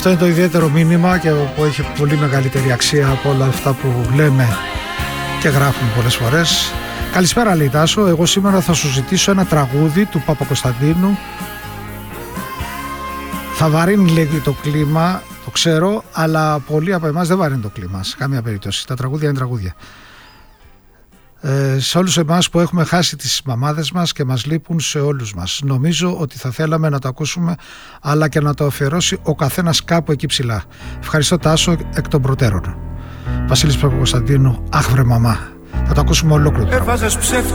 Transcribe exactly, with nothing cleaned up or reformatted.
Αυτό είναι το ιδιαίτερο μήνυμα και που έχει πολύ μεγαλύτερη αξία από όλα αυτά που λέμε και γράφουμε πολλές φορές. Καλησπέρα, λέει Τάσο. Εγώ σήμερα θα σου ζητήσω ένα τραγούδι του Παπακοσταντίνου. Θα βαρύνει, λέει, το κλίμα, το ξέρω, αλλά πολλοί από εμάς δεν βαρύνει το κλίμα σε καμία περίπτωση. Τα τραγούδια είναι τραγούδια. Ε, σε όλους εμάς που έχουμε χάσει τις μαμάδες μας και μας λείπουν, σε όλους μας. Νομίζω ότι θα θέλαμε να το ακούσουμε, αλλά και να το αφιερώσει ο καθένας κάπου εκεί ψηλά. Ευχαριστώ, Τάσο, εκ των προτέρων. Βασίλης Παπακοσταντίνου, αχ βρε μαμά. Θα το ακούσουμε ολόκληρο.